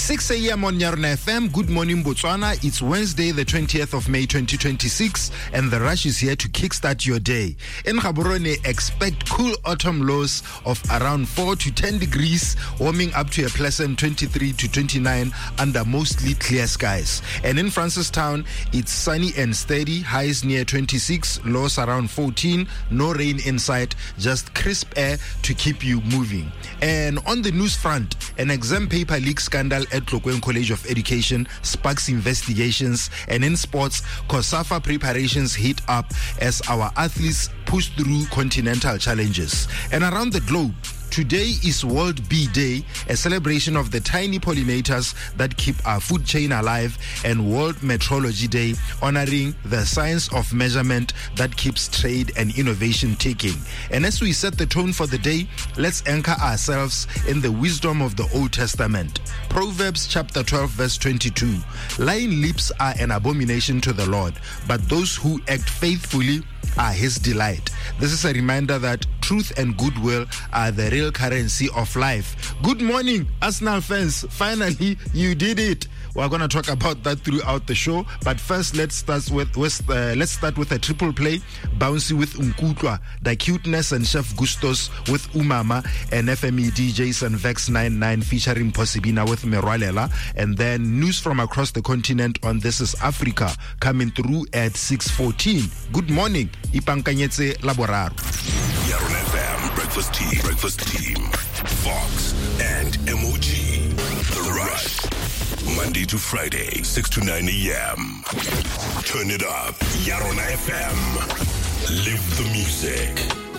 6 a.m. on Yarona FM. Good morning, Botswana. It's Wednesday, the 20th of May, 2026, and the rush is here to kickstart your day. In Gaborone, expect cool autumn lows of around 4 to 10 degrees, warming up to a pleasant 23 to 29 under mostly clear skies. And in Francistown, it's sunny and steady, highs near 26, lows around 14, no rain in sight, just crisp air to keep you moving. And on the news front, an exam paper leak scandal at Tlokwen College of Education sparks investigations, and in sports, COSAFA preparations heat up as our athletes push through continental challenges. And around the globe, today is World Bee Day, a celebration of the tiny pollinators that keep our food chain alive, and World Metrology Day, honoring the science of measurement that keeps trade and innovation ticking. And as we set the tone for the day, let's anchor ourselves in the wisdom of the Old Testament. Proverbs chapter 12 verse 22. Lying lips are an abomination to the Lord, but those who act faithfully are his delight. This is a reminder that truth and goodwill are the real currency of life. Good morning, Arsenal fans. Finally, you did it. We're going to talk about that throughout the show. But first, let's start with a triple play. Bouncy with Nkutwa, The Cuteness and Chef Gustos with Umama, and FME DJs and Vex 99 featuring Posibina with Merwalela. And then news from across the continent on This is Africa coming through at 6:14. Good morning. Ipankanyetse Laboraro. Yarona FM Breakfast Team. Fox and MOG. The Rush. Monday to Friday, 6 to 9 a.m. Turn it up. Yarona FM. Live the music.